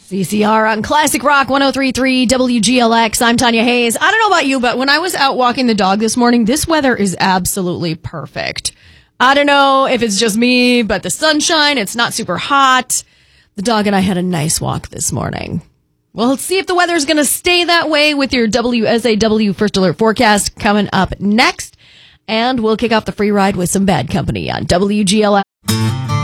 CCR on Classic Rock 103.3 WGLX. I'm Tanya Hayes. I don't know about you, but when I was out walking the dog this morning, this weather is absolutely perfect. I don't know if it's just me, but the sunshine, it's not super hot. The dog and I had a nice walk this morning. Well, let's see if the weather's going to stay that way with your WSAW First Alert forecast coming up next. And we'll kick off the free ride with some Bad Company on WGLX.